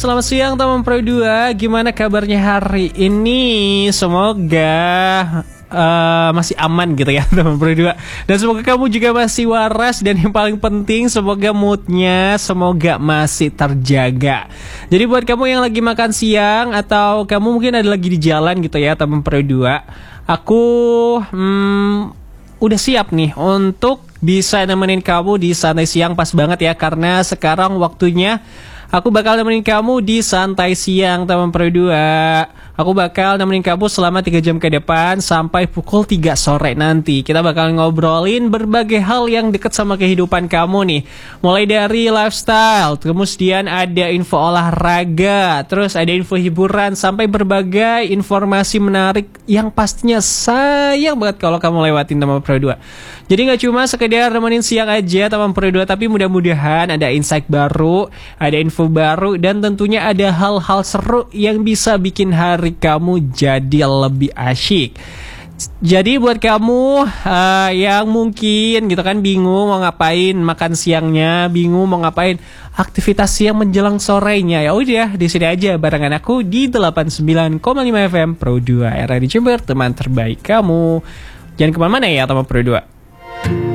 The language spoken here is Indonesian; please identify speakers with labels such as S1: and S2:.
S1: selamat siang teman Pro 2. Gimana kabarnya hari ini? Semoga masih aman gitu ya teman Pro 2. Dan semoga kamu juga masih waras. Dan yang paling penting semoga moodnya semoga masih terjaga. Jadi buat kamu yang lagi makan siang atau kamu mungkin ada lagi di jalan gitu ya teman Pro 2, aku udah siap nih untuk bisa nemenin kamu di santai siang pas banget ya. Karena sekarang waktunya aku bakal nemenin kamu di santai siang teman Pro 2. Aku bakal nemenin kamu selama 3 jam ke depan sampai pukul 3 sore nanti. Kita bakal ngobrolin berbagai hal yang deket sama kehidupan kamu nih. Mulai dari lifestyle, kemudian ada info olahraga, terus ada info hiburan, sampai berbagai informasi menarik yang pastinya sayang banget kalau kamu lewatin teman Pro 2. Jadi gak cuma sekedar nemenin siang aja teman Pro 2, tapi mudah-mudahan ada insight baru, ada info baru, dan tentunya ada hal-hal seru yang bisa bikin hari kamu jadi lebih asyik. Jadi buat kamu yang mungkin gitu kan bingung mau ngapain makan siangnya, bingung mau ngapain aktivitas siang menjelang sorenya, ya udah di sini aja barengan aku di 89,5 FM Pro 2 era di Jember, teman terbaik kamu. Jangan kemana-mana ya teman Pro 2.